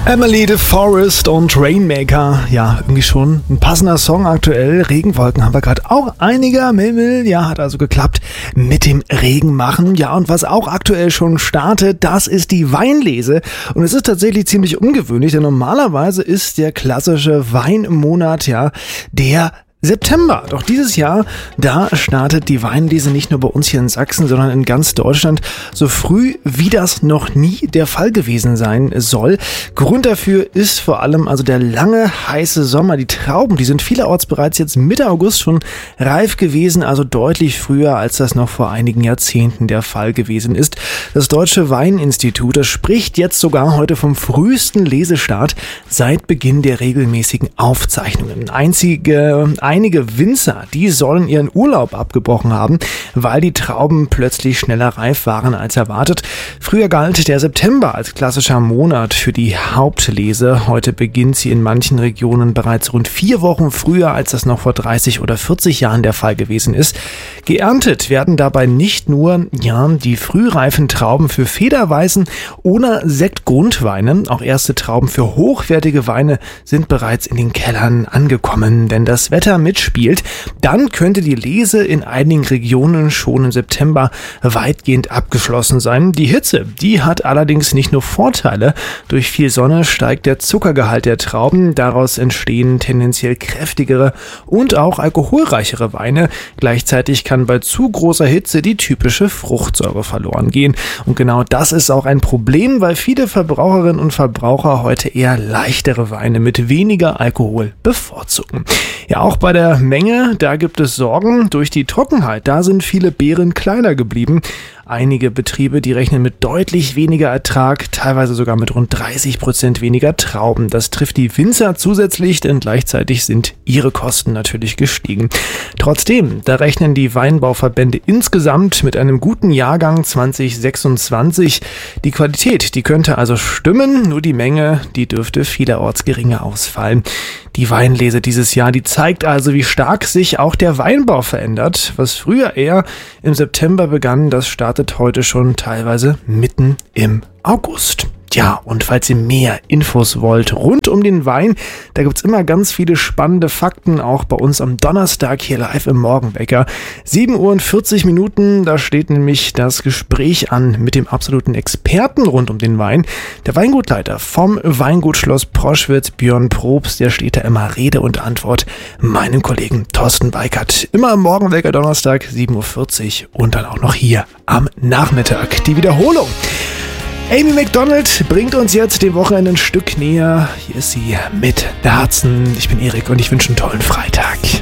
Emily de Forest und Rainmaker, ja, irgendwie schon ein passender Song aktuell. Regenwolken haben wir gerade auch einiger Mimmel, ja, hat also geklappt mit dem Regen machen. Ja, und was auch aktuell schon startet, das ist die Weinlese. Und es ist tatsächlich ziemlich ungewöhnlich, denn normalerweise ist der klassische Weinmonat, ja, der September. Doch dieses Jahr, da startet die Weinlese nicht nur bei uns hier in Sachsen, sondern in ganz Deutschland so früh, wie das noch nie der Fall gewesen sein soll. Grund dafür ist vor allem also der lange, heiße Sommer. Die Trauben, die sind vielerorts bereits jetzt Mitte August schon reif gewesen, also deutlich früher, als das noch vor einigen Jahrzehnten der Fall gewesen ist. Das Deutsche Weininstitut, das spricht jetzt sogar heute vom frühesten Lesestart seit Beginn der regelmäßigen Aufzeichnungen. Einige Winzer, die sollen ihren Urlaub abgebrochen haben, weil die Trauben plötzlich schneller reif waren als erwartet. Früher galt der September als klassischer Monat für die Hauptlese. Heute beginnt sie in manchen Regionen bereits rund 4 Wochen früher, als das noch vor 30 oder 40 Jahren der Fall gewesen ist. Geerntet werden dabei nicht nur die frühreifen Trauben für Federweißen oder Sektgrundweine. Auch erste Trauben für hochwertige Weine sind bereits in den Kellern angekommen, denn das Wetter mitspielt, dann könnte die Lese in einigen Regionen schon im September weitgehend abgeschlossen sein. Die Hitze, die hat allerdings nicht nur Vorteile. Durch viel Sonne steigt der Zuckergehalt der Trauben, daraus entstehen tendenziell kräftigere und auch alkoholreichere Weine. Gleichzeitig kann bei zu großer Hitze die typische Fruchtsäure verloren gehen. Und genau das ist auch ein Problem, weil viele Verbraucherinnen und Verbraucher heute eher leichtere Weine mit weniger Alkohol bevorzugen. Ja, auch bei der Menge, da gibt es Sorgen. Durch die Trockenheit, da sind viele Beeren kleiner geblieben. Einige Betriebe, die rechnen mit deutlich weniger Ertrag, teilweise sogar mit rund 30% weniger Trauben. Das trifft die Winzer zusätzlich, denn gleichzeitig sind ihre Kosten natürlich gestiegen. Trotzdem, da rechnen die Weinbauverbände insgesamt mit einem guten Jahrgang 2026. Die Qualität, die könnte also stimmen, nur die Menge, die dürfte vielerorts geringer ausfallen. Die Weinlese dieses Jahr, die zeigt also, wie stark sich auch der Weinbau verändert. Was früher eher im September begann, das startet heute schon teilweise mitten im August. Ja, und falls ihr mehr Infos wollt rund um den Wein, da gibt's immer ganz viele spannende Fakten, auch bei uns am Donnerstag hier live im Morgenwecker. 7:40 Uhr, da steht nämlich das Gespräch an mit dem absoluten Experten rund um den Wein. Der Weingutleiter vom Weingut Schloss Proschwitz, Björn Probst, der steht da immer Rede und Antwort meinem Kollegen Thorsten Weikert. Immer am Morgenwecker Donnerstag, 7:40 Uhr und dann auch noch hier am Nachmittag die Wiederholung. Amy Macdonald bringt uns jetzt dem Wochenende ein Stück näher. Hier ist sie mit Herzen. Ich bin Erik und ich wünsche einen tollen Freitag.